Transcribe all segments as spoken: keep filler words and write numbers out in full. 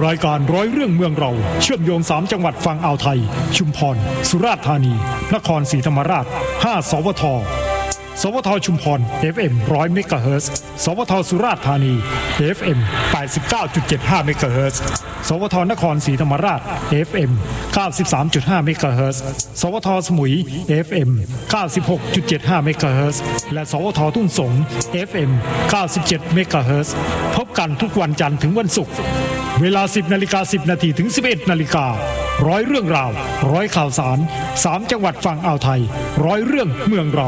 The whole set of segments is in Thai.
รายการร้อยเรื่องเมืองเราเชื่อมโยงสามจังหวัดฝั่งอ่าวไทยชุมพรสุราษฎร์ธานีนครศรีธรรมราชห้าสวทสวทชุมพร เอฟ เอ็ม หนึ่งร้อย เมกะเฮิรตซ์สวทสุราษฎร์ธานี เอฟ เอ็ม แปดสิบเก้าจุดเจ็ดห้า เมกะเฮิรตซ์สวทนครศรีธรรมราช เอฟ เอ็ม เก้าสิบสามจุดห้า เมกะเฮิรตซ์สวทสมุย เอฟ เอ็ม เก้าสิบหกจุดเจ็ดห้า เมกะเฮิรตซ์และสวททุ่งสง เอฟ เอ็ม เก้าสิบเจ็ด เมกะเฮิรตซ์พบกันทุกวันจันทร์ถึงวันศุกร์เวลา สิบนาฬิกาสิบนาทีถึง สิบเอ็ดนาฬิการ้อยเรื่องราวร้อยข่าวสารสามจังหวัดฝั่งอ่าวไทยร้อยเรื่องเมืองเรา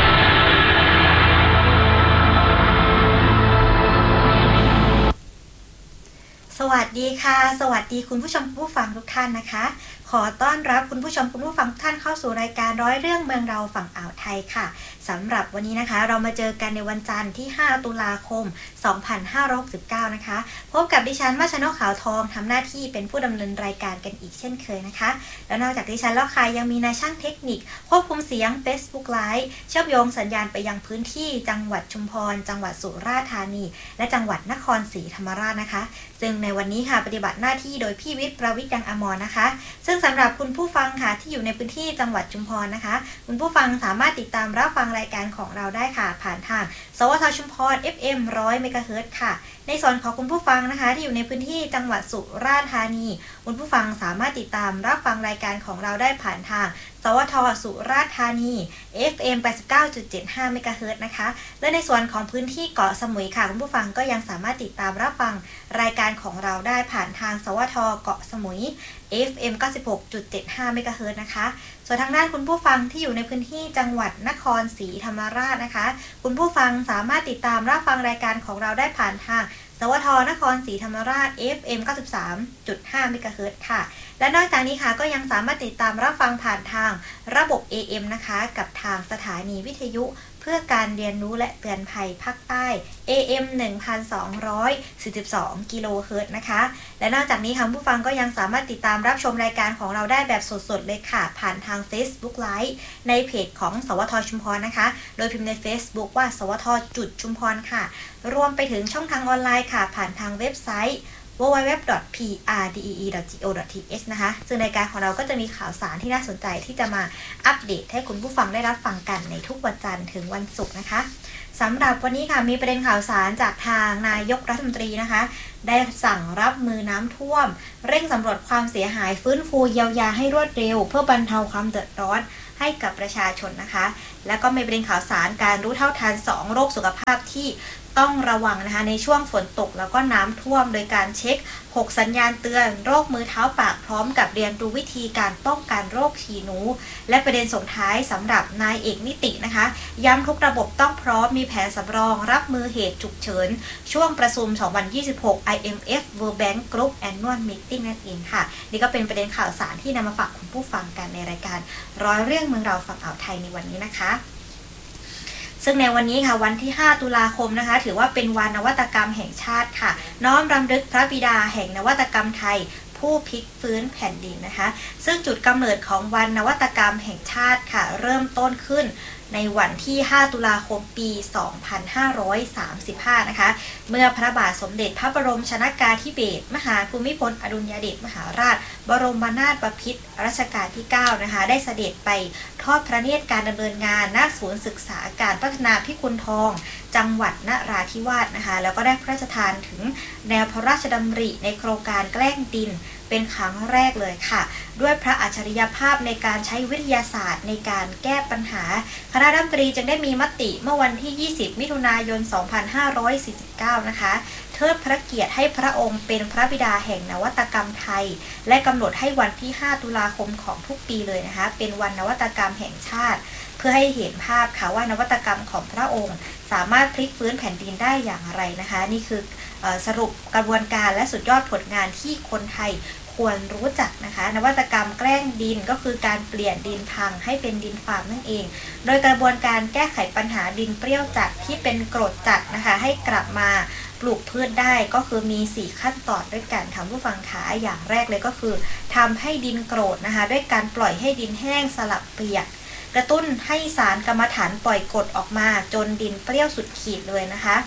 สวัสดีค่ะสวัสดีคุณผู้ชมผู้ฟังทุกท่านนะคะขอต้อนรับคุณผู้ชมคุณผู้ฟังทุกท่านเข้าสู่รายการร้อยเรื่องเมืองเราฝั่งอ่าวไทยค่ะสำหรับวันนี้นะคะเรามาเจอกันในวันจันทร์ที่ห้าตุลาคมสองพันห้าร้อยหกสิบเก้านะคะพบกับดิฉันมัชนกขาวทองทำหน้าที่เป็นผู้ดำเนินรายการกันอีกเช่นเคยนะคะแล้วนอกจากดิฉันแล้วค่ะยังมีนายช่างเทคนิคควบคุมเสียง Facebook Live เชื่อมโยงสัญญาณไปยังพื้นที่จังหวัดชุมพรจังหวัดสุราษฎร์ธานีและจังหวัดนครศรีธรรมราชนะคะซึ่งในวันนี้ค่ะปฏิบัติหน้าที่โดยพี่วิทย์ประวิทย์ยังอมรนะคะซึ่งสำหรับคุณผู้ฟังค่ะที่อยู่ในพื้นที่จังหวัดชุมพรนะคะคุณผู้ฟังสามารถติดตามรับฟังรายการของเราได้ค่ะผ่านทางสวทชุมพร เอฟ เอ็ม หนึ่งร้อย เมกะเฮิรตซ์ค่ะในส่วนของคุณผู้ฟังนะคะที่อยู่ในพื้นที่จังหวัดสุราษฎร์ธานีคุณผู้ฟังสามารถติดตามรับฟังรายการของเราได้ผ่านทางสวทสุราษฎร์ธานี เอฟ เอ็ม แปดสิบเก้าจุดเจ็ดห้า เมกะเฮิรตซ์นะคะและในส่วนของพื้นที่เกาะสมุยค่ะคุณผู้ฟังก็ยังสามารถติดตามรับฟังรายการของเราได้ผ่านทางสวทเกาะสมุย เอฟ เอ็ม เก้าสิบหกจุดเจ็ดห้า เมกะเฮิรตซ์นะคะส่วนทางด้านคุณผู้ฟังที่อยู่ในพื้นที่จังหวัดนครศรีธรรมราชนะคะคุณผู้ฟังสามารถติดตามรับฟังรายการของเราได้ผ่านทางสวทนครศรีธรรมราช เอฟ เอ็ม เก้าสิบสามจุดห้า เมกะเฮิรตซ์ค่ะและนอกจากนี้ค่ะก็ยังสามารถติดตามรับฟังผ่านทางระบบ เอ เอ็ม นะคะกับทางสถานีวิทยุเพื่อการเรียนรู้และเตือนภัยภาคใต้ เอ เอ็ม หนึ่งพันสองร้อยสี่สิบสอง กิโลเฮิรตซ์นะคะและนอกจากนี้ค่ะผู้ฟังก็ยังสามารถติดตามรับชมรายการของเราได้แบบสดๆเลยค่ะผ่านทาง Facebook Live ในเพจของสวทชุมพรนะคะโดยพิมพ์ใน Facebook ว่าสวทจุดชุมพรค่ะรวมไปถึงช่องทางออนไลน์ค่ะผ่านทางเว็บไซต์ ดับเบิลยู ดับเบิลยู ดับเบิลยู ดอท พี อาร์ ดี อี อี ดอท จี โอ ดอท ที เอช นะคะซึ่งรายการของเราก็จะมีข่าวสารที่น่าสนใจที่จะมาอัปเดตให้คุณผู้ฟังได้รับฟังกันในทุกวันจันทร์ถึงวันศุกร์นะคะสำหรับวันนี้ค่ะมีประเด็นข่าวสารจากทางนายกรัฐมนตรีนะคะได้สั่งรับมือน้ำท่วมเร่งสำรวจความเสียหายฟื้นฟูเยียวยาให้รวดเร็วเพื่อบรรเทาความเดือดร้อนให้กับประชาชนนะคะแล้วก็มีประเด็นข่าวสารการรู้เท่าทันสองโรคสุขภาพที่ต้องระวังนะคะในช่วงฝนตกแล้วก็น้ำท่วมโดยการเช็คหกสัญญาณเตือนโรคมือเท้าปากพร้อมกับเรียนรู้วิธีการป้องกันโรคฉี่หนูและประเด็นส่งท้ายสำหรับนายเอกนิตินะคะย้ำทุกระบบต้องพร้อมมีแผนสำรองรับมือเหตุฉุกเฉินช่วงประชุมสองพันยี่สิบหก ไอ เอ็ม เอฟ World Bank Group Annual Meeting นั่นเองค่ะนี่ก็เป็นประเด็นข่าวสารที่นำมาฝากคุณผู้ฟังกันในรายการร้อยเรื่องเมืองเราฝั่งอ่าวไทยในวันนี้นะคะซึ่งในวันนี้ค่ะวันที่ห้าตุลาคมนะคะถือว่าเป็นวันนวัตกรรมแห่งชาติค่ะน้อมรำลึกพระบิดาแห่งนวัตกรรมไทยผู้พลิกฟื้นแผ่นดินนะคะซึ่งจุดกำเนิดของวันนวัตกรรมแห่งชาติค่ะเริ่มต้นขึ้นในวันที่ห้าตุลาคมปีสองพันห้าร้อยสามสิบห้านะคะเมื่อพระบาทสมเด็จพระบรมชนกาธิเบศรมหาภูมิพลอดุลยเดชมหาราชบรมนาถบพิตรรัชกาลที่เก้านะคะได้เสด็จไปทอดพระเนตรการดำเนินงานณศูนย์ศึกษาการพัฒนาพิกุลทองจังหวัดนราธิวาสนะคะแล้วก็ได้พระราชทานถึงแนวพระราชดำริในโครงการแกล้งดินเป็นครั้งแรกเลยค่ะด้วยพระอัจฉริยภาพในการใช้วิทยาศาสตร์ในการแก้ปัญหาคณะรัฐมนตรีจึงได้มีมติเมื่อวันที่ยี่สิบมิถุนายนสองพันห้าร้อยสี่สิบเก้านะคะเทิดพระเกียรติให้พระองค์เป็นพระบิดาแห่งนวัตกรรมไทยและกำหนดให้วันที่ห้าตุลาคมของทุกปีเลยนะคะเป็นวันนวัตกรรมแห่งชาติเพื่อให้เห็นภาพค่ะว่านวัตกรรมของพระองค์สามารถพลิกฟื้นแผ่นดินได้อย่างไรนะคะนี่คือสรุปกระบวนการและสุดยอดผลงานที่คนไทยควรรู้จักนะคะนวัตกรรมแกล้งดินก็คือการเปลี่ยนดินพังให้เป็นดินฟาร์มนั่นเองโดยกระบวนการแก้ไขปัญหาดินเปรี้ยวจัดที่เป็นกรดจัดนะคะให้กลับมาปลูกพืชได้ก็คือมีสี่ขั้นตอนด้วยกันทำผู้ฟังขาอย่างแรกเลยก็คือทำให้ดินโกรธนะคะด้วยการปล่อยให้ดินแห้งสลับเปียกกระตุ้นให้สารกรรมฐานปล่อยกรดออกมาจนดินเปรี้ยวสุดขีดเลยนะคะ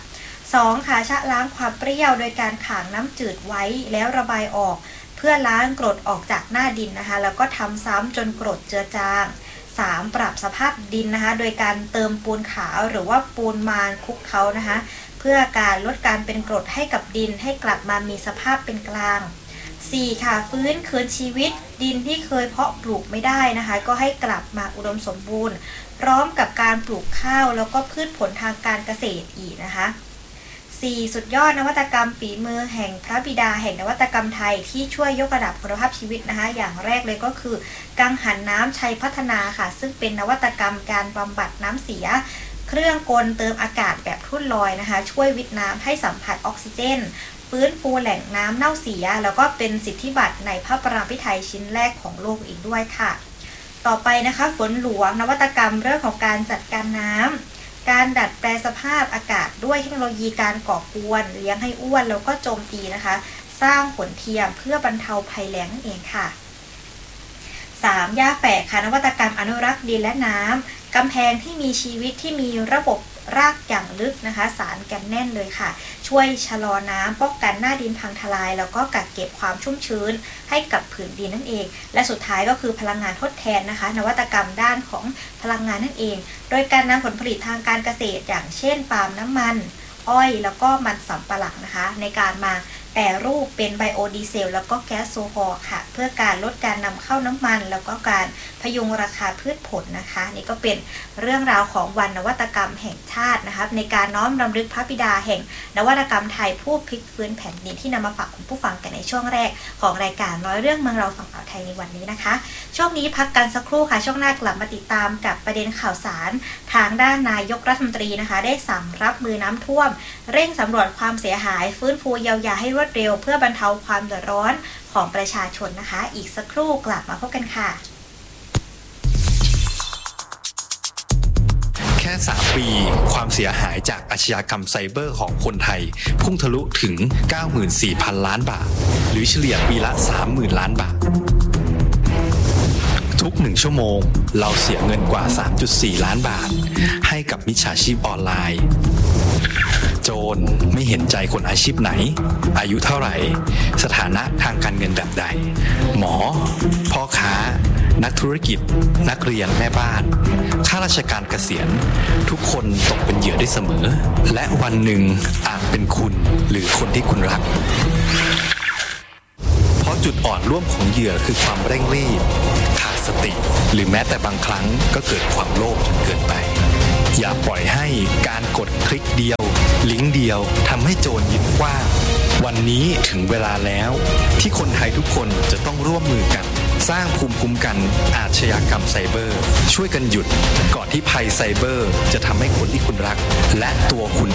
สองค่ะชะล้างความเปรี้ยวโดยการขังน้ำจืดไว้แล้วระบายออกเพื่อล้างกรดออกจากหน้าดินนะคะแล้วก็ทำซ้ำจนกรดเจือจางสามปรับสภาพดินนะคะโดยการเติมปูนขาวหรือว่าปูนมานคลุกเคล้านะคะเพื่อการลดการเป็นกรดให้กับดินให้กลับมามีสภาพเป็นกลางสี่ค่ะฟื้นคืนชีวิตดินที่เคยเพาะปลูกไม่ได้นะคะก็ให้กลับมาอุดมสมบูรณ์พร้อมกับการปลูกข้าวแล้วก็พืชผลทางการเกษตรอีกนะคะสี่สุดยอดนวัตกรรมฝีมือแห่งพระบิดาแห่งนวัตกรรมไทยที่ช่วยยกระดับคุณภาพชีวิตนะคะอย่างแรกเลยก็คือกังหันน้ำชัยพัฒนาค่ะซึ่งเป็นนวัตกรรมการบำบัดน้ำเสียเครื่องกลเติมอากาศแบบทุ่นลอยนะคะช่วยวิทน้ำให้สัมผัสออกซิเจนฟื้นฟูแหล่งน้ำเน่าเสียแล้วก็เป็นสิทธิบัตรในพระปรางพิไทยชิ้นแรกของโลกอีกด้วยค่ะต่อไปนะคะฝนหลวงนวัตกรรมเรื่องของการจัดการน้ำการดัดแปลสภาพอากาศด้วยเทคโนโลยีการก่อกวนเลี้ยงให้อ้วนแล้วก็โจมตีนะคะสร้างฝนเทียมเพื่อบรรเทาภัยแล้งนั่นเองค่ะสามหญ้าแฝกค่ะนวัตกรรมอนุรักษ์ดินและน้ำกำแพงที่มีชีวิตที่มีระบบรากอย่างลึกนะคะสารแกนแน่นเลยค่ะช่วยชะลอน้ำป้องกันหน้าดินพังทลายแล้วก็กักเก็บความชุ่มชื้นให้กับผืนดินนั่นเองและสุดท้ายก็คือพลังงานทดแทนนะคะนวัตกรรมด้านของพลังงานนั่นเองโดยการนำผลผลิตทางการเกษตรอย่างเช่นปาล์มน้ำมันอ้อยแล้วก็มันสำปะหลังนะคะในการมาแปรรูปเป็นไบโอดีเซลแล้วก็แก๊สโซฮอล์ค่ะเพื่อการลดการนำเข้าน้ำมันแล้วก็การพยุงราคาพืชผลนะคะนี่ก็เป็นเรื่องราวของวันนวัตกรรมแห่งชาตินะคะในการน้อมรำลึกพระบิดาแห่งนวัตกรรมไทยผู้พลิกฟื้นแผ่นดินที่นำมาฝากคุณผู้ฟังกันในช่วงแรกของรายการร้อยเรื่องเมืองเราฝั่งอ่าวไทยในวันนี้นะคะช่วงนี้พักกันสักครู่ค่ะช่วงหน้ากลับมาติดตามกับประเด็นข่าวสารทางด้านนายกรัฐมนตรีนะคะได้สั่งรับมือน้ำท่วมเร่งสำรวจความเสียหายฟื้นฟูเยียวยาให้รวดเร็วเพื่อบรรเทาความเดือดร้อนของประชาชนนะคะอีกสักครู่กลับมาพบกันค่ะแค่สามปีความเสียหายจากอาชญากรรมไซเบอร์ของคนไทยพุ่งทะลุถึง เก้าหมื่นสี่พัน ล้านบาทหรือเฉลี่ยปีละ สามหมื่น ล้านบาททุกหนึ่งชั่วโมงเราเสียเงินกว่า สามจุดสี่ ล้านบาทให้กับมิจฉาชีพออนไลน์โจรไม่เห็นใจคนอาชีพไหนอายุเท่าไหร่สถานะทางการเงินแบบใดหมอพ่อค้านักธุรกิจนักเรียนแม่บ้านข้าราชการเกษียณทุกคนตกเป็นเหยื่อได้เสมอและวันหนึ่งอาจเป็นคุณหรือคนที่คุณรักเพราะจุดอ่อนร่วมของเหยื่อคือความเร่งรีบขาดสติหรือแม้แต่บางครั้งก็เกิดความโลภจนเกินไปอย่าปล่อยให้การกดคลิกเดียวลิงก์เดียวทำให้โจรยิ้มกว้างวันนี้ถึงเวลาแล้วที่คนไทยทุกคนจะต้องร่วมมือกันสร้างภูมิคุ้มกันอาชญากรรมไซเบอร์ช่วยกันหยุดก่อนที่ภัยไซเบอร์จะทำให้คนที่คุณรักและตัวคุณ